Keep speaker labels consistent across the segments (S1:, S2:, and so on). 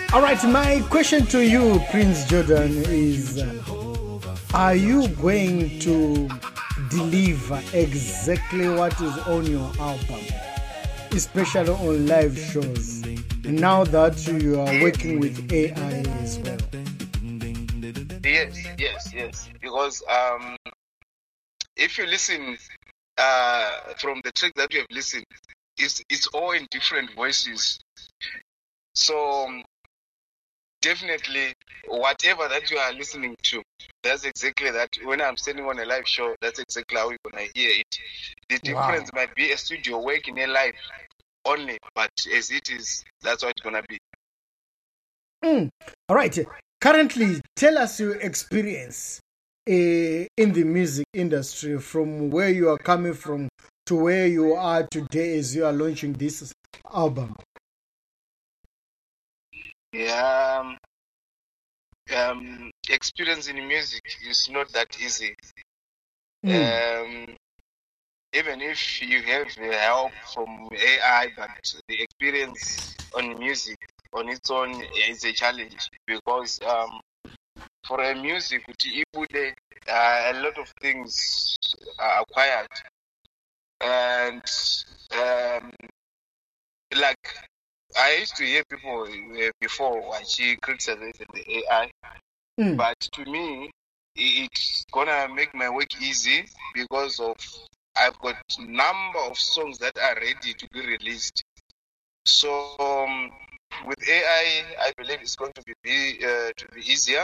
S1: All right, my question to you, Prince Jordan, is are you going to deliver exactly what is on your album, especially on live shows, now that you are working with AI as well?
S2: Yes. Because if you listen from the track that you have listened, it's all in different voices. So definitely, whatever that you are listening to, that's exactly that. When I'm standing on a live show, that's exactly how you're gonna hear it. The difference might be a studio work in a live only, but as it is, that's what it's gonna be.
S1: All right. Currently, tell us your experience in the music industry, from where you are coming from to where you are today as you are launching this album.
S2: Yeah. Experience in music is not that easy. Even if you have help from AI, but the experience on music on its own is a challenge because for a music, a lot of things are acquired, and like I used to hear people before watching criticizing the AI, but to me, it's gonna make my work easy because of I've got number of songs that are ready to be released. So with AI, I believe it's going to be easier,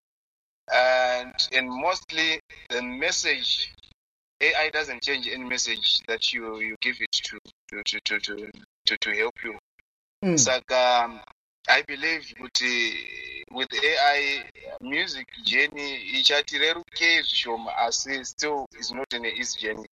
S2: and mostly the message AI doesn't change any message that you give it to help you. Saka, I believe with AI music journey ichatireruke zvishoma asi still is not an easy journey.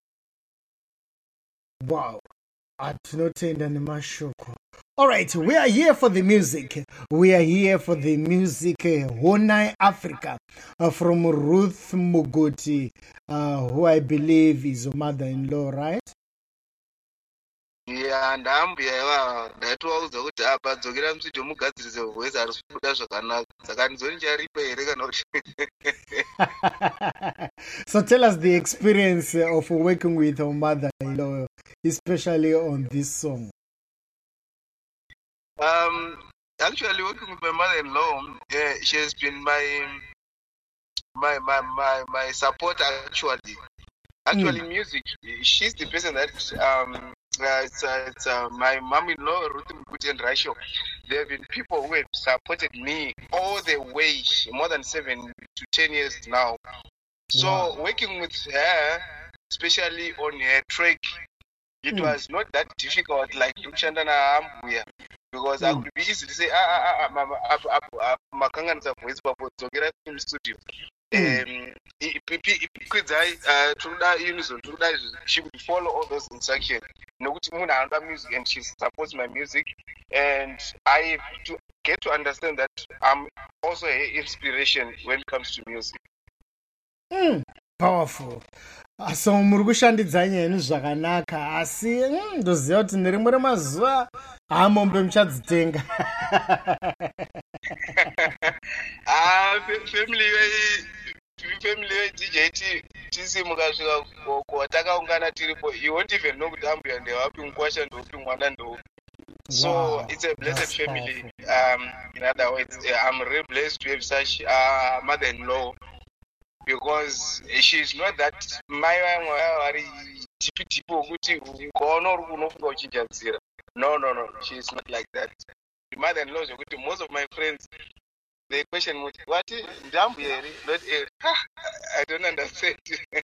S1: Wow. Atinotenda nemashoko. All right, we are here for the music. We are here for the music. Honai Africa from Ruth Mugoti, who I believe is your mother-in-law, right?
S2: Yeah, ndambuyaiwa ndaitovaudza kuti apa dzokera musiti mugadzirise voice harisi kubuda zvakanaka saka ndizonicharipa here kana kuti
S1: So tell us the experience of working with your mother-in-law, especially on this song.
S2: Actually working with my mother-in-law, she has been my support actually. Actually, music. She's the person that it's my mom-in-law Ruth Mbuti and Rasho. There have been people who have supported me all the way, more than 7 to 10 years now. So working with her, especially on her track, it was not that difficult like Lukshandana Ambuya. Because I would be easy to say, makanganisa voice papo dzokera studio. She would follow all those instructions. Nokuti munhu anoda music and she supports my music, and I to get to understand that I'm also her inspiration when it comes to music.
S1: Powerful. So muri kushandidzanya henyu zvakanaka asi ndoziva kuti nerimwe remazuva hamombe muchadzitenga.
S2: Family DJ tisimuka svika koko takaungana tiripo, you won't even know kuti ambuya ndewapi, mukwasha ndopi, mwana ndopi. So it's a blessed family. In other words, I'm really blessed to have such mother-in-law, because she's not that mai vari tipi wokuti ukaona uri unofunga uchinjadzira. No, she's not like that. The mother-in-law zvokuti most of my friends they question me, what ndambu here, not here. I don't understand.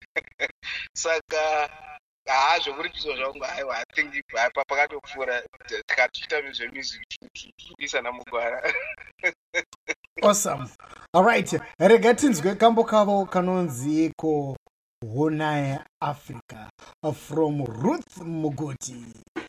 S2: Saka zvokuripiswa zvangu aiwa I think pakatopfuura tikatiita zvemusic isana mugwara.
S1: Awesome. All right. Rega tinzwe kambo kavo kanonzi ko Honai Africa from Ruth Mugoti.